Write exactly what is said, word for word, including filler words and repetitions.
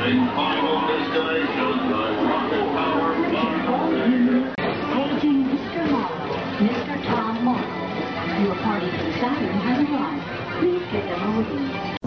final destination, the Rocket Power Paging Mister Morrow, Mister Tom Morrow. Your party from Saturn has arrived. Please give them a reading.